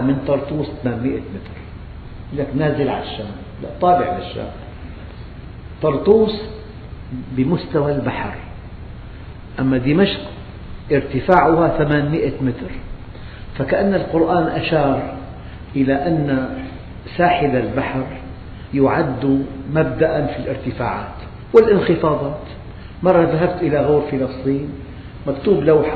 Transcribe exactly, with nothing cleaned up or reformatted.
من طرطوس ثمانمئة متر، لك نازل على الشام، لا طالع للشام. طرطوس بمستوى البحر، أما دمشق ارتفاعها ثمانمئة متر، فكأن القرآن أشار إلى أن ساحل البحر يعد مبدأ في الارتفاعات والانخفاضات. مرة ذهبت إلى غور فلسطين، مكتوب لوحة